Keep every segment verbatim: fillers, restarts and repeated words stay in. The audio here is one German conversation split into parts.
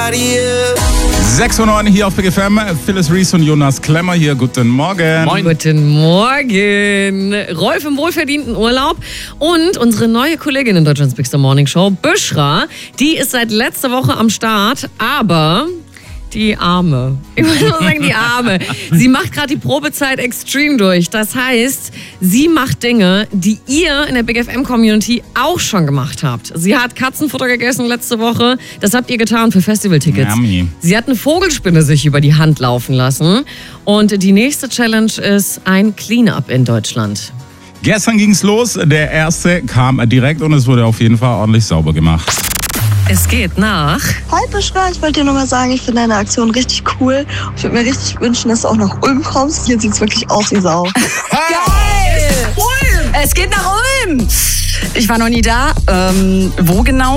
nobody else. sechs Uhr neun hier auf Big F M. Phyllis Reese und Jonas Klemmer hier. Guten Morgen. Moin. Guten Morgen. Rolf im wohlverdienten Urlaub und unsere neue Kollegin in Deutschlands Big Star Morning Show, Büschra, die ist seit letzter Woche am Start, aber die Arme. Ich muss nur sagen, die Arme. Sie macht gerade die Probezeit extrem durch. Das heißt, sie macht Dinge, die ihr in der Big F M-Community auch schon gemacht habt. Sie hat Katzenfutter gegessen letzte Woche. Das habt ihr getan für Festivaltickets. Yummy. Sie hat eine Vogelspinne sich über die Hand laufen lassen. Und die nächste Challenge ist ein Cleanup in Deutschland. Gestern ging's los. Der erste kam direkt und es wurde auf jeden Fall ordentlich sauber gemacht. Es geht nach... Hi Büschra, ich wollte dir nur mal sagen, ich finde deine Aktion richtig cool. Ich würde mir richtig wünschen, dass du auch nach Ulm kommst. Hier sieht es wirklich aus wie Sau. Geil! Ulm! Es geht nach Ulm! Ich war noch nie da. Ähm, wo genau?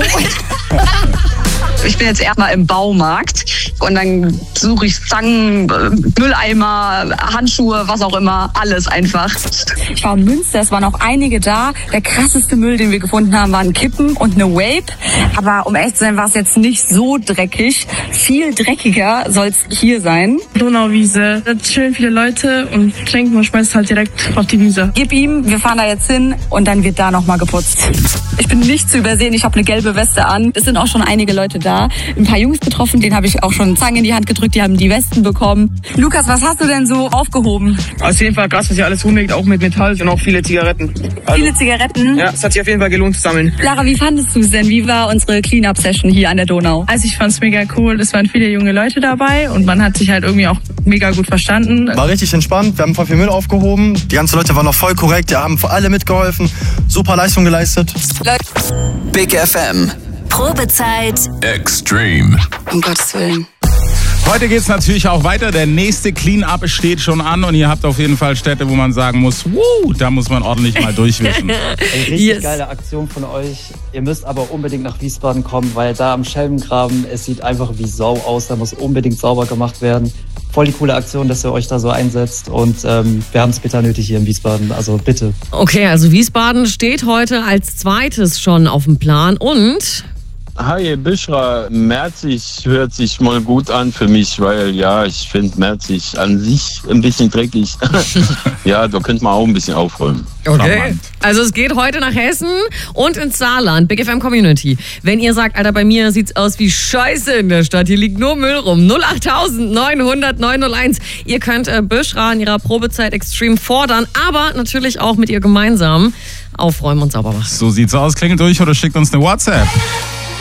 Ich bin jetzt erstmal im Baumarkt und dann suche ich Zangen, Mülleimer, Handschuhe, was auch immer, alles einfach. Ich war in Münster, es waren auch einige da. Der krasseste Müll, den wir gefunden haben, waren Kippen und eine Vape. Aber um ehrlich zu sein, war es jetzt nicht so dreckig. Viel dreckiger soll es hier sein. Donauwiese, da chillen viele Leute und trinken und schmeißt halt direkt auf die Wiese. Gib ihm, wir fahren da jetzt hin und dann wird da nochmal geputzt. Ich bin nicht zu übersehen, ich habe eine gelbe Weste an. Es sind auch schon einige Leute da. Ein paar Jungs betroffen, denen habe ich auch schon Zangen in die Hand gedrückt, die haben die Westen bekommen. Lukas, was hast du denn so aufgehoben? Auf jeden Fall krass, was ihr alles rumlegt, auch mit Metall und auch viele Zigaretten. Also, Viele Zigaretten? ja, es hat sich auf jeden Fall gelohnt zu sammeln. Lara, wie fandest du es denn? Wie war unsere Clean-Up-Session hier an der Donau? Also ich fand's mega cool, es waren viele junge Leute dabei und man hat sich halt irgendwie auch mega gut verstanden. War richtig entspannt, wir haben voll viel Müll aufgehoben. Die ganzen Leute waren noch voll korrekt, die haben für alle mitgeholfen. Super Leistung geleistet. Big F M. Probezeit Extreme. Um Gottes Willen. Heute geht's natürlich auch weiter. Der nächste Clean-Up steht schon an und ihr habt auf jeden Fall Städte, wo man sagen muss, wuh, da muss man ordentlich mal durchwischen. Ey, richtig Yes. geile Aktion von euch. Ihr müsst aber unbedingt nach Wiesbaden kommen, weil da am Schelmengraben, es sieht einfach wie Sau aus. Da muss unbedingt sauber gemacht werden. Voll die coole Aktion, dass ihr euch da so einsetzt. Und ähm, wir haben es bitter nötig hier in Wiesbaden. Also bitte. Okay, also Wiesbaden steht heute als zweites schon auf dem Plan und... Hi, Büschra. Merzig hört sich mal gut an für mich, weil ja, ich finde Merzig an sich ein bisschen dreckig. Ja, da könnte man auch ein bisschen aufräumen. Okay. Also es geht heute nach Hessen und ins Saarland, Big F M Community. Wenn ihr sagt, Alter, bei mir sieht's aus wie Scheiße in der Stadt, hier liegt nur Müll rum. null acht neun null null neun null eins. Ihr könnt äh, Büschra in ihrer Probezeit extrem fordern, aber natürlich auch mit ihr gemeinsam aufräumen und sauber machen. So sieht's aus. Klingelt durch oder schickt uns eine WhatsApp.